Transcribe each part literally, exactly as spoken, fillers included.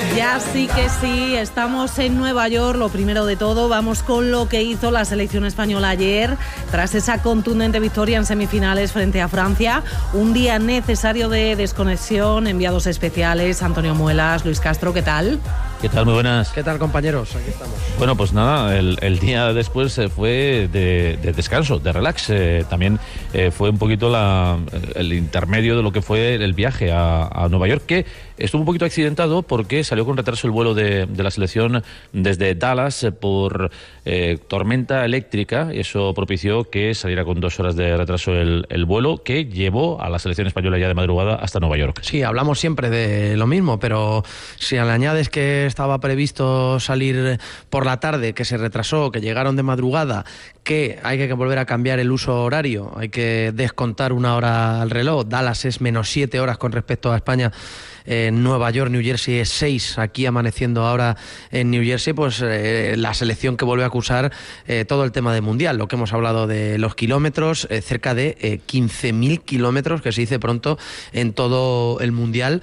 Ya sí que sí, estamos en Nueva York. Lo primero de todo, vamos con lo que hizo la selección española ayer, tras esa contundente victoria en semifinales frente a Francia. Un día necesario de desconexión, enviados especiales, Antonio Muelas, Luis Castro, ¿qué tal? ¿Qué tal? Muy buenas. ¿Qué tal, compañeros? Aquí estamos. Bueno, pues nada, el, el día después eh, fue de, de descanso, de relax. Eh, también eh, fue un poquito la, el intermedio de lo que fue el viaje a, a Nueva York, que estuvo un poquito accidentado porque salió con retraso el vuelo de, de la selección desde Dallas eh, por eh, tormenta eléctrica, y eso propició que saliera con dos horas de retraso el, el vuelo, que llevó a la selección española ya de madrugada hasta Nueva York. Sí, hablamos siempre de lo mismo, pero si le añades que estaba previsto salir por la tarde, que se retrasó, que llegaron de madrugada, que hay que volver a cambiar el uso horario, hay que descontar una hora al reloj. Dallas es menos siete horas con respecto a España. En Nueva York, New Jersey es seis, aquí amaneciendo ahora en New Jersey, pues eh, la selección que vuelve a acusar eh, todo el tema del Mundial, lo que hemos hablado de los kilómetros, eh, cerca de eh, quince mil kilómetros, que se dice pronto, en todo el Mundial.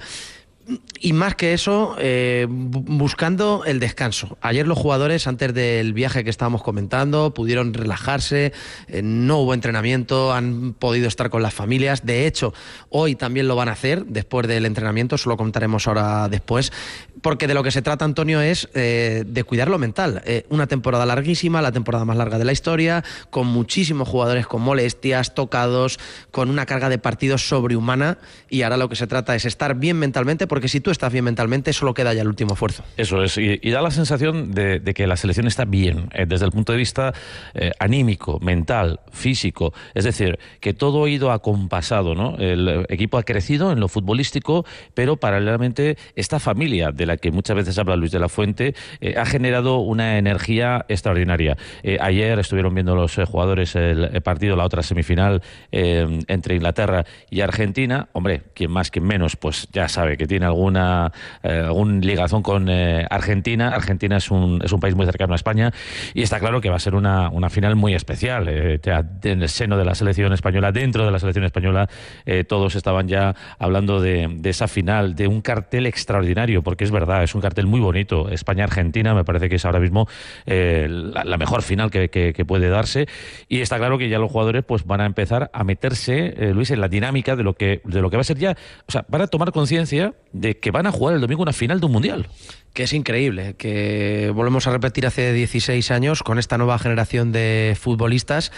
Y más que eso, eh, buscando el descanso. Ayer los jugadores, antes del viaje que estábamos comentando, pudieron relajarse, eh, no hubo entrenamiento, han podido estar con las familias. De hecho, hoy también lo van a hacer, después del entrenamiento, eso lo contaremos ahora después, porque de lo que se trata, Antonio, es eh, de cuidar lo mental. Eh, una temporada larguísima, la temporada más larga de la historia, con muchísimos jugadores con molestias, tocados, con una carga de partidos sobrehumana, y ahora lo que se trata es estar bien mentalmente, porque si tú estás bien mentalmente, solo queda ya el último esfuerzo. Eso es, y, y da la sensación de, de que la selección está bien, eh, desde el punto de vista eh, anímico, mental, físico, es decir, que todo ha ido acompasado, ¿no? El equipo ha crecido en lo futbolístico, pero paralelamente esta familia de la que muchas veces habla Luis de la Fuente eh, ha generado una energía extraordinaria. Eh, ayer estuvieron viendo los eh, jugadores el, el partido, la otra semifinal eh, entre Inglaterra y Argentina. Hombre, quien más, quien menos, pues ya sabe que tiene alguna eh, algún ligazón con eh, Argentina. Argentina es un, es un país muy cercano a España, y está claro que va a ser una, una final muy especial. Eh, en el seno de la selección española, dentro de la selección española, eh, todos estaban ya hablando de, de esa final, de un cartel extraordinario, porque es verdad, es un cartel muy bonito. España-Argentina me parece que es ahora mismo eh, la, la mejor final que, que, que puede darse, y está claro que ya los jugadores pues van a empezar a meterse, eh, Luis, en la dinámica de lo que de lo que va a ser ya, o sea, van a tomar conciencia de que van a jugar el domingo una final de un mundial. Que es increíble, que volvemos a repetir hace dieciséis años con esta nueva generación de futbolistas,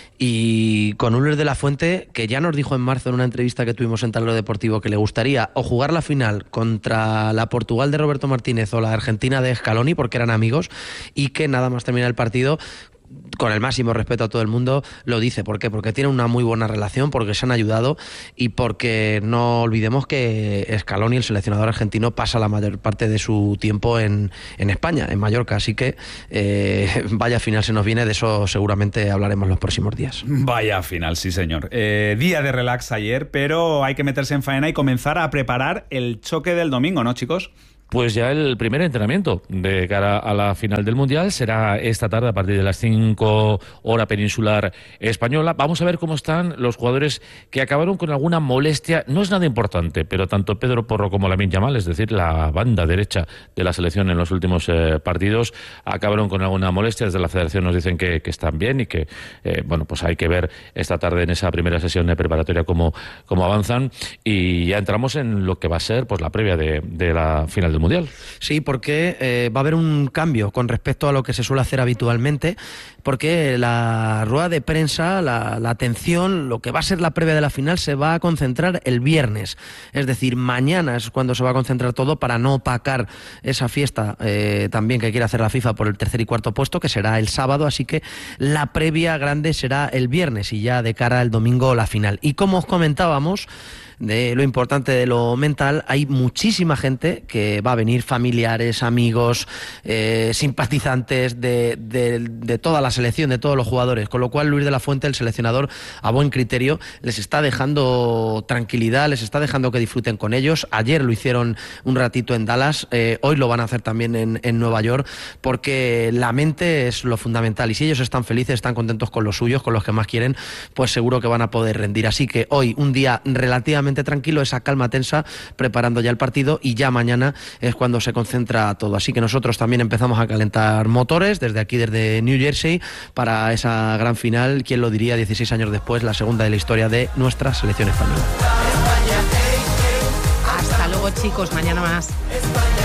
y con un Luis de la Fuente que ya nos dijo en marzo en una entrevista que tuvimos en Tablero Deportivo que le gustaría o jugar la final contra la Portugal de Roberto Martínez o la Argentina de Scaloni, porque eran amigos, y que nada más terminar el partido, con el máximo respeto a todo el mundo, lo dice. ¿Por qué? Porque tienen una muy buena relación, porque se han ayudado, y porque no olvidemos que Scaloni, el seleccionador argentino, pasa la mayor parte de su tiempo en, en España, en Mallorca, así que eh, vaya final se nos viene, de eso seguramente hablaremos los próximos días. Vaya final, sí señor. Eh, día de relax ayer, pero hay que meterse en faena y comenzar a preparar el choque del domingo, ¿no, chicos? Pues ya el primer entrenamiento de cara a la final del Mundial será esta tarde a partir de las cinco hora peninsular española. Vamos a ver cómo están los jugadores que acabaron con alguna molestia. No es nada importante, pero tanto Pedro Porro como Lamine Yamal, es decir, la banda derecha de la selección en los últimos eh, partidos, acabaron con alguna molestia. Desde la federación nos dicen que, que están bien, y que eh, bueno, pues hay que ver esta tarde en esa primera sesión de preparatoria cómo, cómo avanzan, y ya entramos en lo que va a ser pues la previa de, de la final del Mundial. Sí, porque eh, va a haber un cambio con respecto a lo que se suele hacer habitualmente, porque la rueda de prensa, la, la atención, lo que va a ser la previa de la final, se va a concentrar el viernes. Es decir, mañana es cuando se va a concentrar todo, para no opacar esa fiesta eh, también que quiere hacer la FIFA por el tercer y cuarto puesto, que será el sábado. Así que la previa grande será el viernes, y ya de cara al domingo la final. Y como os comentábamos, de lo importante de lo mental, hay muchísima gente que va a venir, familiares, amigos, eh, simpatizantes de, de, de toda la selección, de todos los jugadores, con lo cual Luis de la Fuente, el seleccionador, a buen criterio, les está dejando tranquilidad, les está dejando que disfruten con ellos. Ayer lo hicieron un ratito en Dallas, eh, hoy lo van a hacer también en, en Nueva York, porque la mente es lo fundamental, y si ellos están felices, están contentos con los suyos, con los que más quieren, pues seguro que van a poder rendir. Así que hoy un día relativamente absolutamente tranquilo, esa calma tensa, preparando ya el partido, y ya mañana es cuando se concentra todo. Así que nosotros también empezamos a calentar motores desde aquí, desde New Jersey, para esa gran final. ¿Quién lo diría? dieciséis años después, la segunda de la historia de nuestra selección española. Hasta luego, chicos, mañana más.